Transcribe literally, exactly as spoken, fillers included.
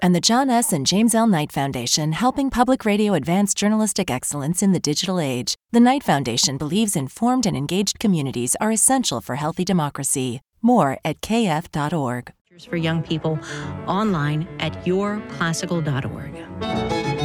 And the John S. and James L. Knight Foundation, helping public radio advance journalistic excellence in the digital age. The Knight Foundation believes informed and engaged communities are essential for healthy democracy. More at k f dot org. For young people online at your classical dot org.